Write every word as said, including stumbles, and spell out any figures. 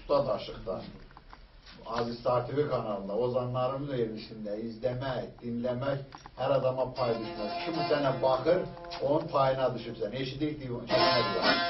Usta Daşıqda, Aziz Saativi kanalında, Ozanların verilişində izləmək, dinləmək hər adama pay düşməz. Kim sənə baxır, onun payına düşübsən. Eşidik, çəkmək